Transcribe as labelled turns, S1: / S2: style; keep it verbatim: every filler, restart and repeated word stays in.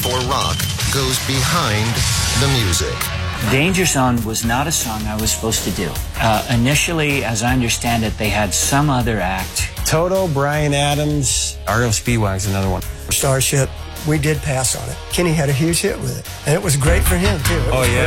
S1: for rock goes behind the music.
S2: Danger Zone was not a song I was supposed to do. Uh, initially, as I understand it, they had some other act.
S3: Toto, Bryan Adams, R E O Speedwagon's another one.
S4: Starship, we did pass on it. Kenny had a huge hit with it, and it was great for him, too. It
S3: oh, yeah.